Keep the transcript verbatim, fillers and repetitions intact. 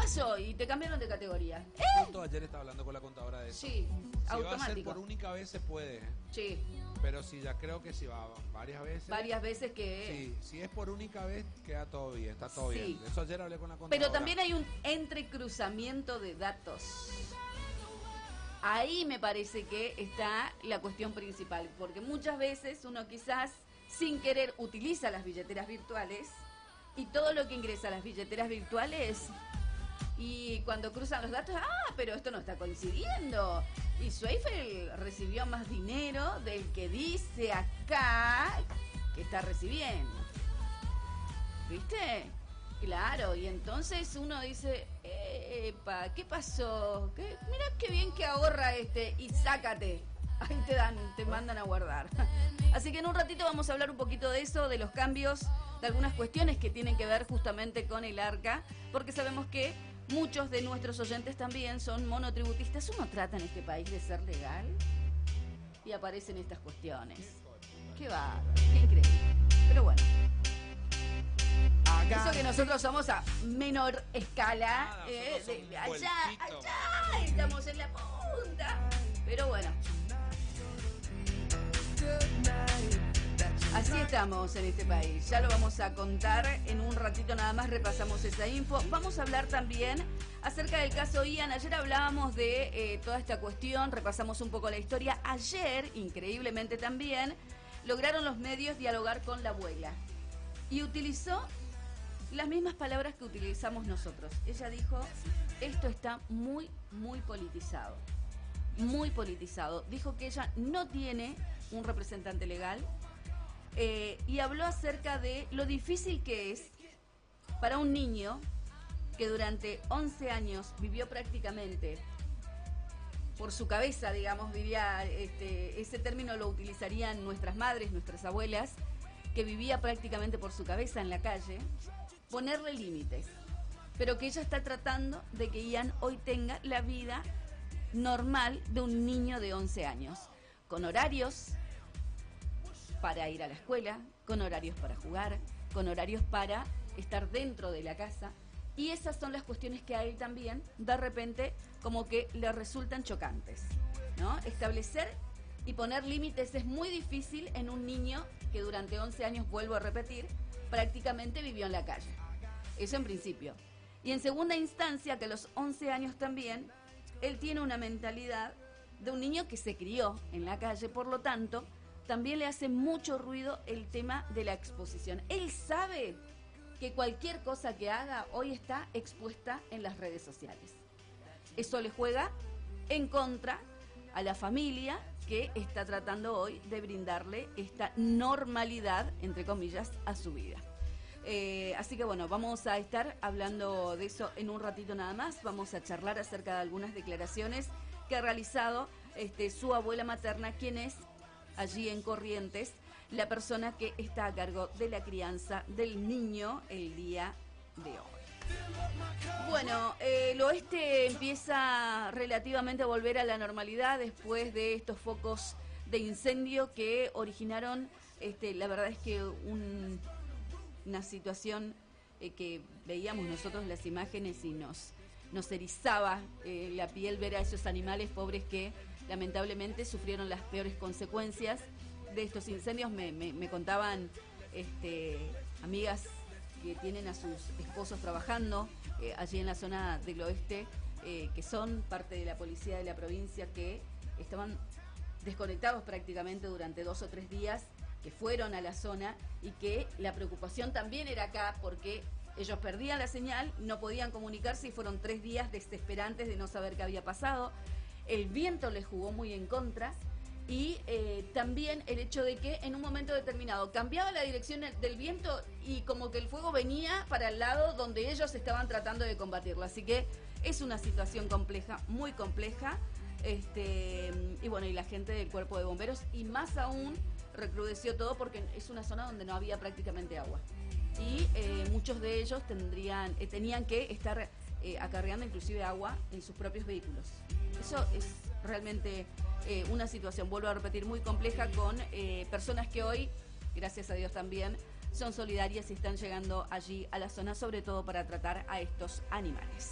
pasó? Y te cambiaron de categoría. ¿Eh? Justo ayer estaba hablando con la contadora de eso. Sí, si automático. va a ser por única vez se puede. Sí. Pero si ya creo que si va varias veces. Varias veces que... Sí, si es por única vez queda todo bien, está todo sí. bien. Eso ayer hablé con la contadora. Pero también hay un entrecruzamiento de datos. Ahí me parece que está la cuestión principal, porque muchas veces uno quizás sin querer utiliza las billeteras virtuales y todo lo que ingresa a las billeteras virtuales, y cuando cruzan los datos, ah, pero esto no está coincidiendo. Y Zweifel recibió más dinero del que dice acá que está recibiendo. ¿Viste? Claro, y entonces uno dice, epa, ¿qué pasó? ¿Qué? Mirá qué bien que ahorra este, y sácate. Ahí te dan, te mandan a guardar. Así que en un ratito vamos a hablar un poquito de eso, de los cambios, de algunas cuestiones que tienen que ver justamente con el ARCA, porque sabemos que muchos de nuestros oyentes también son monotributistas. Uno trata en este país de ser legal y aparecen estas cuestiones. Qué va, qué increíble. Pero bueno. Eso que nosotros somos a menor escala, Nada, eh, de, de allá, pueblito. allá, estamos en la punta. Pero bueno, así estamos en este país. Ya lo vamos a contar en un ratito, nada más repasamos esa info. Vamos a hablar también acerca del caso Ian. Ayer hablábamos de eh, toda esta cuestión, repasamos un poco la historia. Ayer, increíblemente también, lograron los medios dialogar con la abuela y utilizó las mismas palabras que utilizamos nosotros. Ella dijo, esto está muy, muy politizado. Muy politizado. Dijo que ella no tiene un representante legal eh, y habló acerca de lo difícil que es para un niño que durante once años vivió prácticamente por su cabeza, digamos, diría, este, ese término lo utilizarían nuestras madres, nuestras abuelas, que vivía prácticamente por su cabeza en la calle, ponerle límites, pero que ella está tratando de que Ian hoy tenga la vida normal de un niño de once años, con horarios para ir a la escuela, con horarios para jugar, con horarios para estar dentro de la casa, y esas son las cuestiones que a él también de repente como que le resultan chocantes, ¿no? Establecer y poner límites es muy difícil en un niño que durante once años, vuelvo a repetir, prácticamente vivió en la calle. Eso en principio. Y en segunda instancia, que a los once años también, él tiene una mentalidad de un niño que se crió en la calle, por lo tanto, también le hace mucho ruido el tema de la exposición. Él sabe que cualquier cosa que haga hoy está expuesta en las redes sociales. Eso le juega en contra a la familia que está tratando hoy de brindarle esta normalidad, entre comillas, a su vida. Eh, así que bueno, vamos a estar hablando de eso en un ratito nada más. Vamos a charlar acerca de algunas declaraciones que ha realizado este, su abuela materna, quien es allí en Corrientes la persona que está a cargo de la crianza del niño el día de hoy. Bueno, eh, el oeste empieza relativamente a volver a la normalidad después de estos focos de incendio que originaron, este, la verdad es que un, una situación eh, que veíamos nosotros las imágenes y nos, nos erizaba eh, la piel ver a esos animales pobres que lamentablemente sufrieron las peores consecuencias de estos incendios. Me, me, me contaban este, amigas que tienen a sus esposos trabajando eh, allí en la zona del oeste, eh, que son parte de la policía de la provincia, que estaban desconectados prácticamente durante dos o tres días, que fueron a la zona y que la preocupación también era acá porque ellos perdían la señal, no podían comunicarse y fueron tres días desesperantes de no saber qué había pasado. El viento les jugó muy en contra. Y eh, también el hecho de que en un momento determinado cambiaba la dirección del viento y como que el fuego venía para el lado donde ellos estaban tratando de combatirlo. Así que es una situación compleja, muy compleja. Este, y bueno, y la gente del cuerpo de bomberos, y más aún recrudeció todo porque es una zona donde no había prácticamente agua. Y eh, muchos de ellos tendrían, eh, tenían que estar eh, acarreando inclusive agua en sus propios vehículos. Eso es realmente eh, una situación, vuelvo a repetir, muy compleja, con eh, personas que hoy, gracias a Dios también, son solidarias y están llegando allí a la zona, sobre todo para tratar a estos animales.